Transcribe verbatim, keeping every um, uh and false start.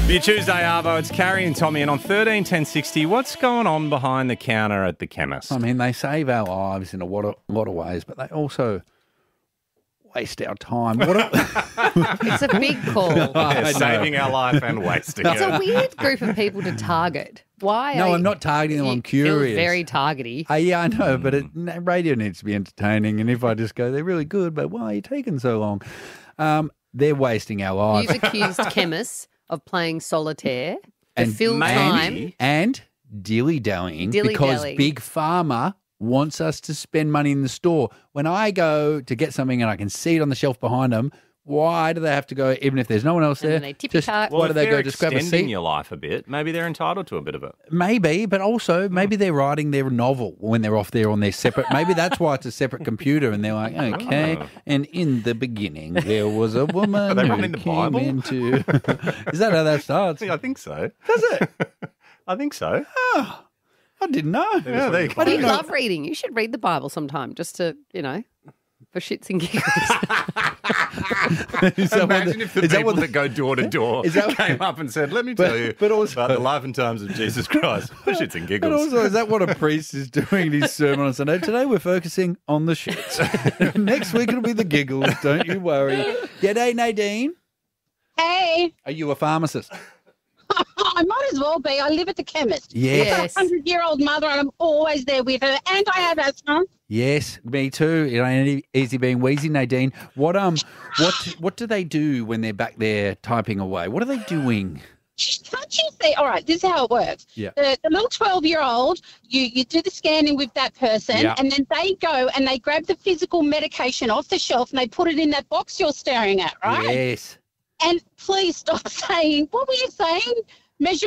Your Tuesday Arvo, it's Carrie and Tommy, and on thirteen ten sixty, what's going on behind the counter at the chemist? I mean, they save our lives in a lot of, lot of ways, but they also waste our time. What a, It's a big call. Yeah, saving our life and wasting It's it. a weird group of people to target. Why? no, are I'm not targeting them. you I'm feel curious. very targety. Uh, yeah, I know, but it, radio needs to be entertaining. And if I just go, they're really good, but why are you taking so long? Um, they're wasting our lives. You've accused chemists of playing solitaire to And fill maybe- time. and dilly-dallying because Dilly-dallying. Big Pharma wants us to spend money in the store. When I go to get something and I can see it on the shelf behind them, why do they have to go, even if there's no one else And there? then they tippy just, tart. Well, why if do they they're go just grab a extending seat? your life a bit, maybe they're entitled to a bit of it. Maybe, but also maybe they're writing their novel when they're off there on their separate. Maybe that's why it's a separate computer, and they're like, okay. And in the beginning, there was a woman Are they who running the came Bible? into. Is that how that starts? I think so. Does it? I think so. I didn't know. Yeah, there you go. I You didn't know. love reading. You should read the Bible sometime just to, you know, for shits and giggles. Is that what Imagine the- if the is that people what the- that go door to door Is that- came up and said, let me But- tell you but also- about the life and times of Jesus Christ. For shits and And giggles. also, is that what a priest is doing in his sermon on Sunday? Today we're focusing on the shits. Next week it'll be the giggles. Don't you worry. G'day, Nadine. Hey, Are you a pharmacist? I might as well be. I live at the chemist. Yes. I've got Yes. a hundred-year-old mother, and I'm always there with her. And I have asthma. Yes, me too. It ain't easy being wheezy, Nadine. What um, what what do they do when they're back there typing away? What are they doing? Can't you see? All right, this is how it works. Yeah. The, the little twelve-year-old, you you do the scanning with that person, Yeah. and then they go and they grab the physical medication off the shelf and they put it in that box you're staring at, right? Yes. And please stop saying, what were you saying? Measure